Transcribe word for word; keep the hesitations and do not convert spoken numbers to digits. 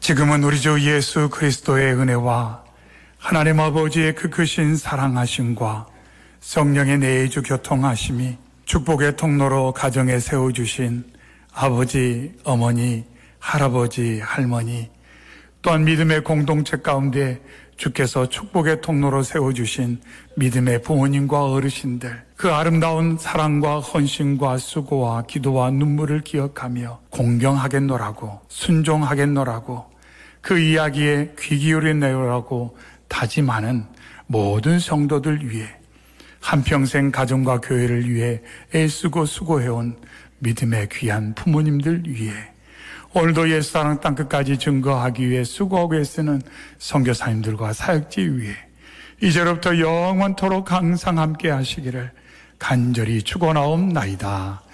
지금은 우리 주 예수 그리스도의 은혜와 하나님 아버지의 그 크신 사랑하심과 성령의 내주 교통하심이 축복의 통로로 가정에 세워주신 아버지, 어머니, 할아버지, 할머니, 또한 믿음의 공동체 가운데 주께서 축복의 통로로 세워주신 믿음의 부모님과 어르신들, 그 아름다운 사랑과 헌신과 수고와 기도와 눈물을 기억하며 공경하겠노라고, 순종하겠노라고, 그 이야기에 귀 기울이내라고 다짐하는 모든 성도들 위해, 한평생 가정과 교회를 위해 애쓰고 수고해온 믿음의 귀한 부모님들 위해, 오늘도 옛사랑 땅끝까지 증거하기 위해 수고하고 애쓰는 선교사님들과 사역지 위해 이제로부터 영원토록 항상 함께 하시기를 간절히 축원하옵나이다.